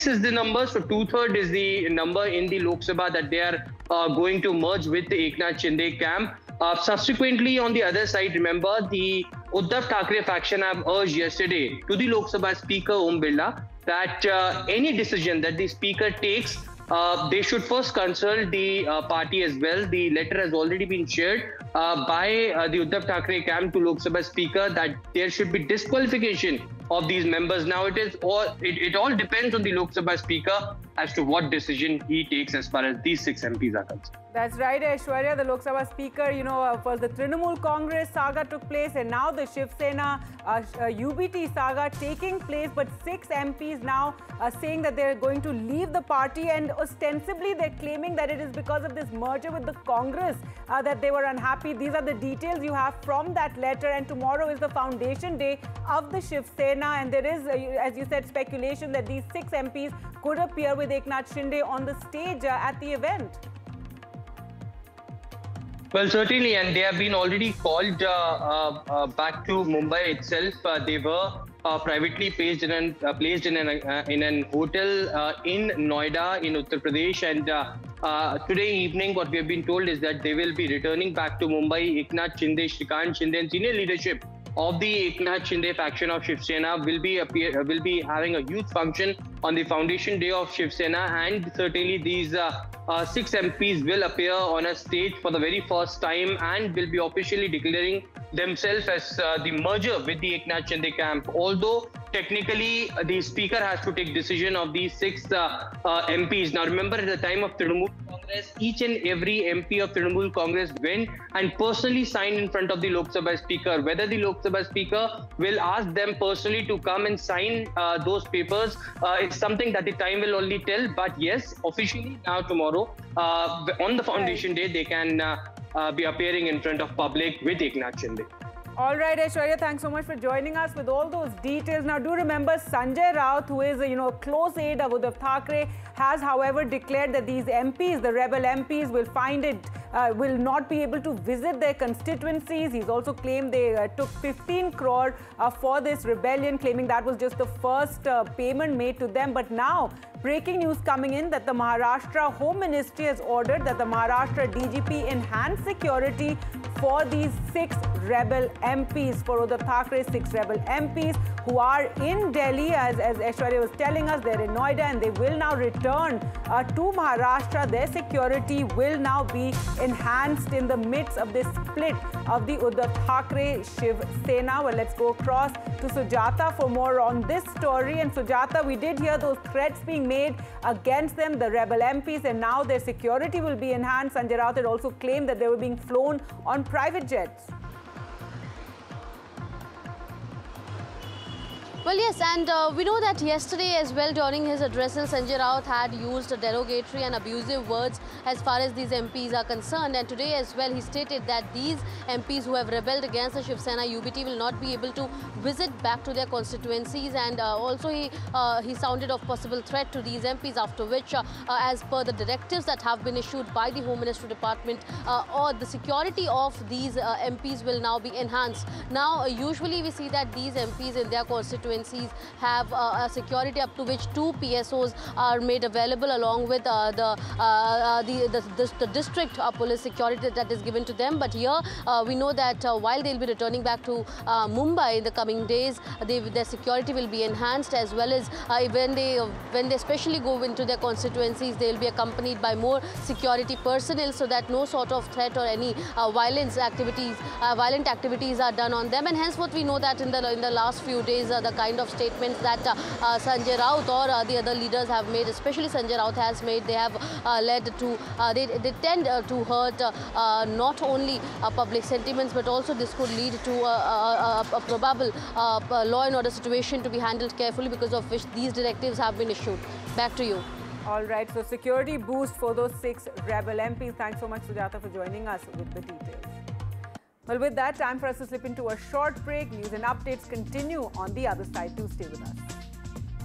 is the number. So two-thirds is the number in the Lok Sabha that they are going to merge with the Eknath Shinde camp. Subsequently, on the other side, remember the Uddhav Thackeray faction have urged yesterday to the Lok Sabha Speaker Om Birla that any decision that the Speaker takes, they should first consult the party as well. The letter has already been shared by the Uddhav Thackeray camp to Lok Sabha Speaker that there should be disqualification of these members. Now it all depends on the Lok Sabha Speaker as to what decision he takes as far as these 6 MPs are concerned. That's right, Aishwarya. The Lok Sabha Speaker, first the Trinamool Congress saga took place, and now the Shiv Sena UBT saga taking place. But 6 MPs now are saying that they're going to leave the party, and ostensibly they're claiming that it is because of this merger with the Congress that they were unhappy. These are the details you have from that letter, and tomorrow is the foundation day of the Shiv Sena, and there is, as you said, speculation that these 6 MPs could appear with Eknath Shinde on the stage at the event. Well, certainly, and they have been already called back to Mumbai itself. They were privately placed in an hotel in Noida in Uttar Pradesh, and today evening, what we have been told is that they will be returning back to Mumbai. Eknath Shinde, Shrikant Shinde, and senior leadership of the Eknath Shinde faction of Shiv Sena will be having a huge function on the foundation day of Shiv Sena, and certainly these 6 MPs will appear on a stage for the very first time and will be officially declaring themselves as the merger with the Eknath Shinde camp. Although technically the speaker has to take decision of these 6 MPs. Now remember, at the time of Trinamool Congress, each and every MP of Trinamool Congress went and personally signed in front of the Lok Sabha Speaker. Whether the Lok Sabha Speaker will ask them personally to come and sign those papers, it's something that the time will only tell. But yes, officially now tomorrow, on the foundation day, they can be appearing in front of public with Eknath Shinde. All right, Aishwarya, thanks so much for joining us with all those details. Now, do remember Sanjay Raut, who is a close aide of Uddhav Thackeray, has, however, declared that these MPs, the rebel MPs, will not be able to visit their constituencies. He's also claimed they took 15 crore for this rebellion, claiming that was just the first payment made to them. But now, breaking news coming in that the Maharashtra Home Ministry has ordered that the Maharashtra DGP enhance security for these 6 rebel MPs, for Uddhav Thackeray's 6 rebel MPs who are in Delhi. As Aishwarya was telling us, they're in Noida and they will now return to Maharashtra. Their security will now be enhanced in the midst of this split of the Uddhav Thackeray Shiv Sena. Well, let's go across to Sujata for more on this story. And Sujata, we did hear those threats being made against them, the rebel MPs, and now their security will be enhanced. Sanjay Raut had also claimed that they were being flown on private jets. Well, yes, and we know that yesterday as well, during his addresses, Sanjay Raut had used derogatory and abusive words as far as these MPs are concerned. And today as well, he stated that these MPs who have rebelled against the Shiv Sena UBT will not be able to visit back to their constituencies. And also he sounded of possible threat to these MPs, after which, as per the directives that have been issued by the Home Ministry Department, or the security of these MPs will now be enhanced. Now, usually we see that these MPs in their constituencies have a security up to which 2 PSOs are made available, along with the district police security that is given to them. But here we know that while they'll be returning back to Mumbai in the coming days, their security will be enhanced, as well as when they especially go into their constituencies, they'll be accompanied by more security personnel, so that no sort of threat or any violent activities are done on them. And hence, what we know that in the last few days, the kind of statements that Sanjay Raut or the other leaders have made, especially Sanjay Raut has made, they have led to, they tend to hurt not only public sentiments, but also this could lead to a probable law and order situation to be handled carefully, because of which these directives have been issued. Back to you. All right, so security boost for those 6 rebel MPs. Thanks so much, Sujata, for joining us with the details. Well, with that, time for us to slip into a short break. News and updates continue on the other side. Do stay with us.